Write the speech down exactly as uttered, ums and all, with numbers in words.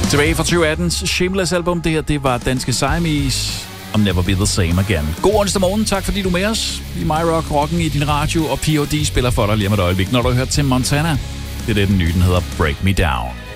Tilbage fra tyve attens Shameless album, det her, det var danske Siamese og Never Be The Same Again. God onsdag morgen, tak fordi du er med os. I My Rock, rocken i din radio, og P O D spiller for dig lige om et øjeblik, når du har hørt til Montana. Det er det, den nye, den hedder Break Me Down.